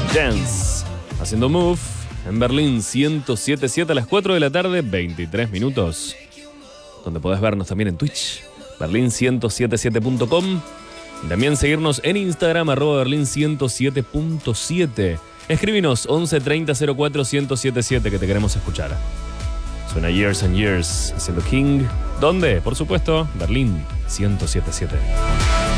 Dance, haciendo Move en Berlín 107.7 a las 4 de la tarde, 23 minutos. Donde podés vernos también en Twitch, berlin1077.com. También seguirnos en Instagram, @berlin107.7. Escríbenos 11 30 04 1077 que te queremos escuchar. Suena Years and Years haciendo King. ¿Dónde? Por supuesto, Berlín 107.7.